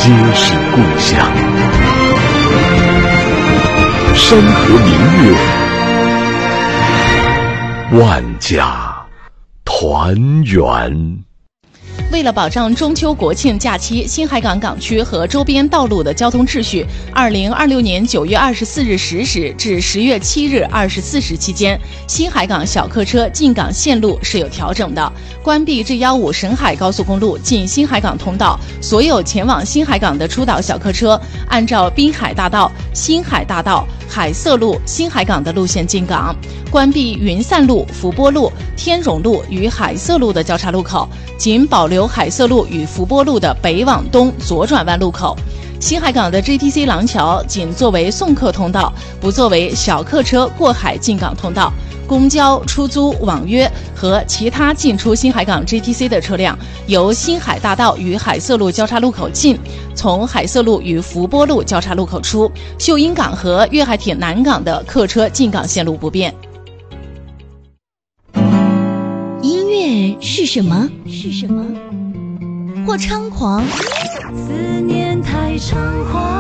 皆是故乡。山河明月，万家团圆。 为了保障中秋国庆假期新海港港区和周边道路的交通秩序，2026年9月24日10时至10月7日24时期间，新海港小客车进港线路是有调整的。关闭 G15 沈海高速公路进新海港通道，所有前往新海港的出岛小客车按照滨海大道、新海大道、海色路、新海港的路线进港。关闭云散路、福波路、天荣路与海色路的交叉路口，仅保留海色路与福波路的北往东左转弯路口。新海港的 GTC 廊桥仅作为送客通道，不作为小客车过海进港通道。公交、出租、网约和其他进出新海港 GTC 的车辆，由新海大道与海色路交叉路口进，从海色路与福波路交叉路口出。秀英港和粤海铁南港的客车进港线路不变。 音乐是什么？或猖狂， 思念太猖狂。